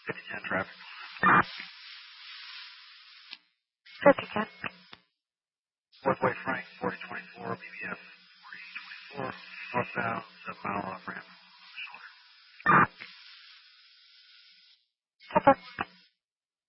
5010 traffic. 5010. Fourthway Frank, 4024, BBF 4024, northbound, 7 mile off ramp. Okay.